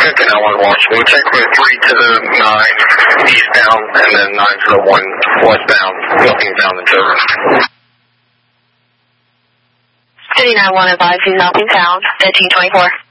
59 Washington. We'll check with 3 to the 9 eastbound and then 9 to the 1 westbound, looking down the river. 59-1 advise he's nothing found, 1524.